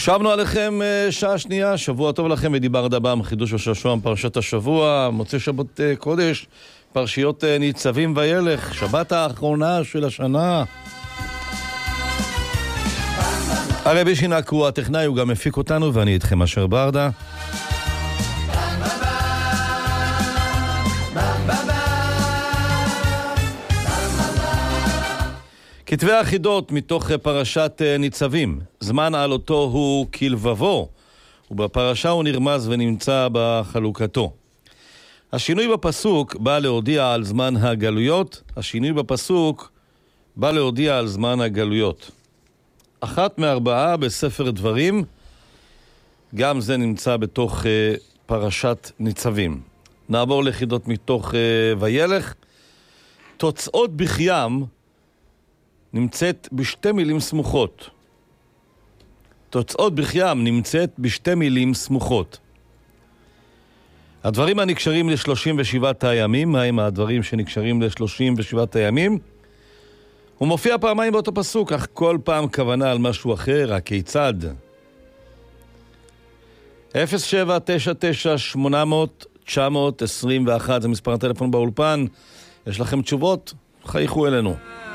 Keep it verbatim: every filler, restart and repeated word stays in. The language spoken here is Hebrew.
שבנו עליכם שעה שנייה, שבוע טוב לכם, ודיבר דבם, חידוש ושעשועם, פרשת השבוע, מוצא שבת קודש, פרשיות ניצבים וילך, שבת האחרונה של השנה. הרבי שינקו, הטכנאי, הוא גם מפיק אותנו, ואני איתכם אשר ברדה. כתבי החידות מתוך פרשת ניצבים. זמן על אותו הוא כלבבו, ובפרשה הוא נרמז ונמצא בחלוקתו. השינוי בפסוק בא להודיע על זמן הגלויות, השינוי בפסוק בא להודיע על זמן הגלויות. אחת מארבעה בספר דברים, גם זה נמצא בתוך uh, פרשת ניצבים. נעבור לחידות מתוך uh, וילך. תוצאות בחיים נמצאת בשתי מילים סמוכות. תוצאות בחיים נמצאת בשתי מילים סמוכות. הדברים הנקשרים ל-שלושים ושבעת הימים, מהם הדברים שנקשרים ל-שלושים ושבעת הימים? הוא מופיע פעמיים באותו פסוק, אך כל פעם כוונה על משהו אחר, הכיצד? אפס שבע תשע תשע שמונה אפס אפס תשע אפס עשרים ואחת, זה מספר הטלפון באולפן. יש לכם תשובות? חייכו אלינו.